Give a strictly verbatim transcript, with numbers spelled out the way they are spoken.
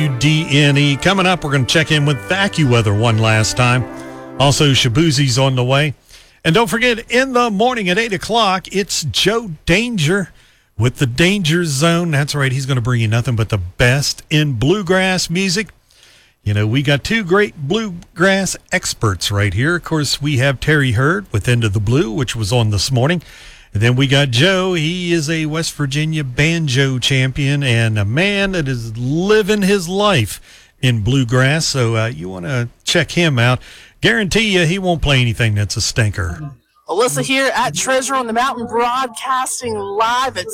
W D N E. Coming up, we're going to check in with AccuWeather one last time. Also, Shabuzi's on the way. And don't forget, in the morning at eight o'clock, it's Joe Danger with the Danger Zone. That's right, he's going to bring you nothing but the best in bluegrass music. You know, we got two great bluegrass experts right here. Of course, we have Terry Hurd with Into the Blue, which was on this morning. And then we got Joe. He is a West Virginia banjo champion and a man that is living his life in bluegrass. So uh, you want to check him out. Guarantee you he won't play anything that's a stinker. Alyssa here at Treasure on the Mountain, broadcasting live at